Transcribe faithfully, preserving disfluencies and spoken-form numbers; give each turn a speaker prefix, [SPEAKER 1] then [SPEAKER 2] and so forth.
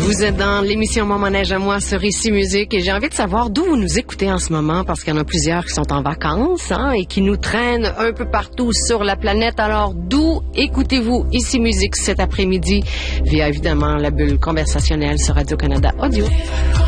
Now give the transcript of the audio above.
[SPEAKER 1] Vous êtes dans l'émission Mon Manège à moi sur Ici Musique et j'ai envie de savoir d'où vous nous écoutez en ce moment parce qu'il y en a plusieurs qui sont en vacances hein, et qui nous traînent un peu partout sur la planète. Alors, d'où écoutez-vous Ici Musique cet après-midi via évidemment la bulle conversationnelle sur Radio-Canada Audio.